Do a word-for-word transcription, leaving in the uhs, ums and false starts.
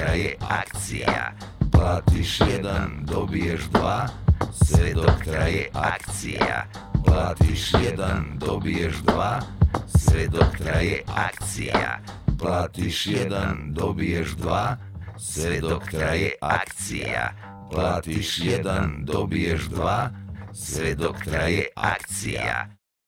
traje akcija. Platiš jedan, dobiješ dva, sve dok traje akcija. Platiš jedan, dobiješ dva, sve dok traje akcija. Platiš jedan, dobiješ dva, sve dok traje akcija. Platiš jedan, dobiješ dva, sve dok traje akcija.